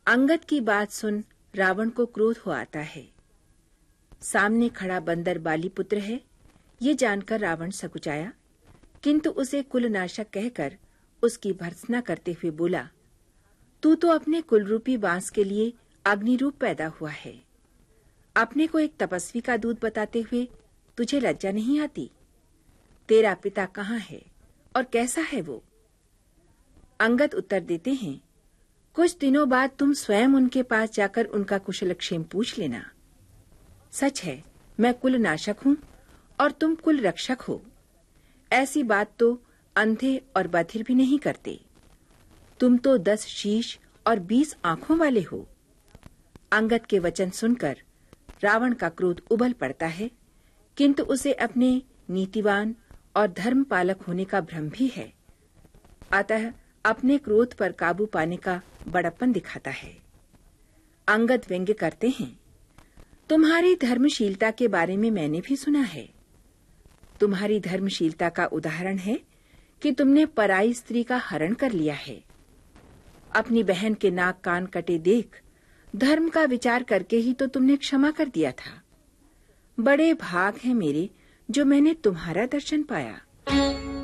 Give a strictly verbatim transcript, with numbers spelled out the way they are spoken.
अंगद की बात सुन रावण को क्रोध हो आता है। सामने खड़ा बंदर बालीपुत्र है, ये जानकर रावण सकुचाया, किंतु उसे कुलनाशक कहकर उसकी भर्त्सना करते हुए बोला, तू तो अपने कुलरूपी बांस के लिए अग्निरूप पैदा हुआ है। अपने को एक तपस्वी का दूत बताते हुए तुझे लज्जा नहीं आती? तेरा पिता कहाँ है और कैसा है वो? अंगद उत्तर देते हैं, कुछ दिनों बाद तुम स्वयं उनके पास जाकर उनका कुशलक्षेम पूछ लेना। सच है, मैं कुलनाशक हूं और तुम कुल रक्षक हो। ऐसी बात तो अंधे और बधिर भी नहीं करते। तुम तो दस शीश और बीस आंखों वाले हो। अंगद के वचन सुनकर रावण का क्रोध उबल पड़ता है, किंतु उसे अपने नीतिवान और धर्मपालक होने का भ्रम भी है। अतः अपने क्रोध पर काबू पाने का बड़प्पन दिखाता है। अंगद व्यंग्य करते हैं, तुम्हारी धर्मशीलता के बारे में मैंने भी सुना है। तुम्हारी धर्मशीलता का उदाहरण है कि तुमने पराई स्त्री का हरण कर लिया है। अपनी बहन के नाक कान कटे देख धर्म का विचार करके ही तो तुमने क्षमा कर दिया था। बड़े भाग हैं मेरे जो मैंने तुम्हारा दर्शन पाया।